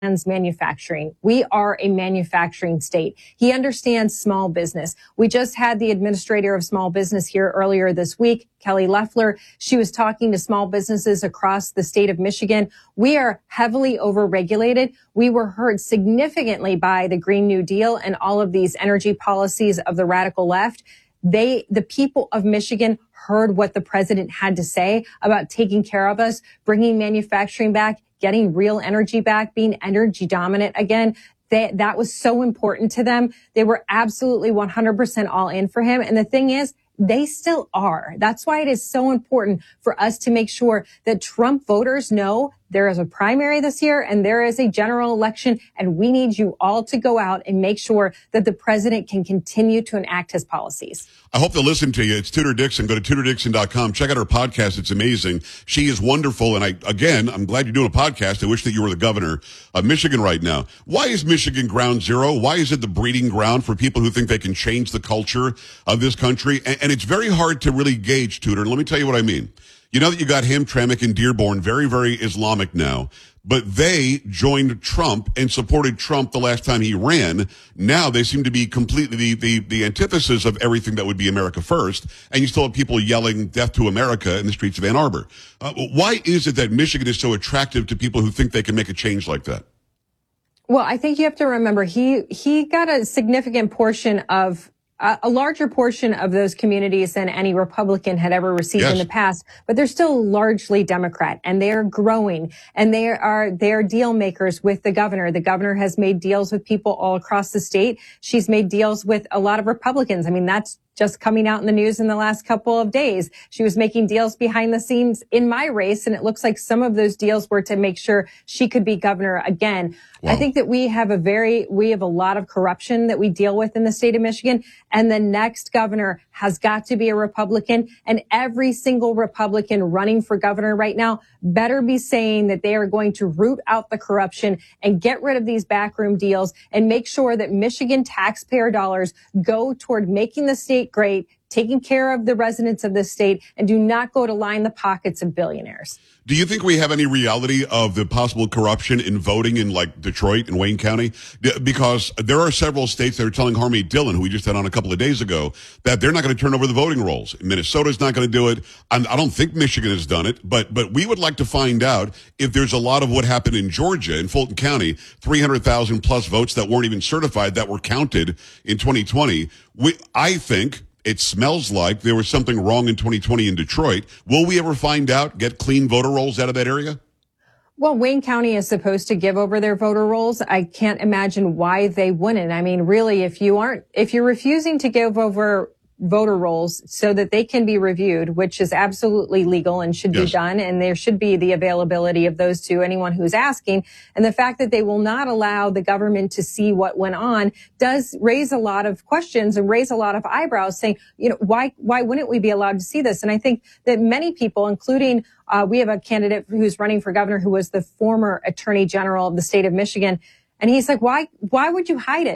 manufacturing. We are a manufacturing state. He understands small business. We just had the administrator of small business here earlier this week, Kelly Loeffler. She was talking to small businesses across the state of Michigan. We are heavily overregulated. We were hurt significantly by the Green New Deal and all of these energy policies of the radical left. The people of Michigan heard what the president had to say about taking care of us, bringing manufacturing back, getting real energy back, being energy dominant again. That was so important to them. They were absolutely 100% all in for him. And the thing is, they still are. That's why it is so important for us to make sure that Trump voters know there is a primary this year and there is a general election, and we need you all to go out and make sure that the president can continue to enact his policies. I hope they'll listen to you. It's Tudor Dixon. Go to TudorDixon.com. Check out her podcast. It's amazing. She is wonderful. And I'm glad you're doing a podcast. I wish that you were the governor of Michigan right now. Why is Michigan ground zero? Why is it the breeding ground for people who think they can change the culture of this country? And it's very hard to really gauge, Tudor. And let me tell you what I mean. You know that you got Hamtramck and Dearborn, very, very Islamic now, but they joined Trump and supported Trump the last time he ran. Now they seem to be completely the antithesis of everything that would be America first. And you still have people yelling death to America in the streets of Ann Arbor. Why is it that Michigan is so attractive to people who think they can make a change like that? Well, I think you have to remember he got a significant portion of a larger portion of those communities than any Republican had ever received in the past, but they're still largely Democrat, and they're growing, and they're deal makers with the governor. The governor has made deals with people all across the state. She's made deals with a lot of Republicans. I mean, that's just coming out in the news in the last couple of days. She was making deals behind the scenes in my race, and it looks like some of those deals were to make sure she could be governor again. Wow. I think that we have a lot of corruption that we deal with in the state of Michigan, and the next governor has got to be a Republican, and every single Republican running for governor right now better be saying that they are going to root out the corruption and get rid of these backroom deals and make sure that Michigan taxpayer dollars go toward making the state great, taking care of the residents of this state, and do not go to line the pockets of billionaires. Do you think we have any reality of the possible corruption in voting in like Detroit and Wayne County? Because there are several states that are telling Harmeet Dillon, who we just had on a couple of days ago, that they're not going to turn over the voting rolls. Minnesota's not going to do it. I don't think Michigan has done it, but we would like to find out if there's a lot of what happened in Georgia, in Fulton County, 300,000 plus votes that weren't even certified that were counted in 2020. I think it smells like there was something wrong in 2020 in Detroit. Will we ever find out, get clean voter rolls out of that area? Well, Wayne County is supposed to give over their voter rolls. I can't imagine why they wouldn't. I mean, really, if you're refusing to give over voter rolls so that they can be reviewed, which is absolutely legal and should be done, and there should be the availability of those to anyone who's asking. And the fact that they will not allow the government to see what went on does raise a lot of questions and raise a lot of eyebrows, saying, why wouldn't we be allowed to see this? And I think that many people, including we have a candidate who's running for governor who was the former attorney general of the state of Michigan, and he's like, why would you hide it?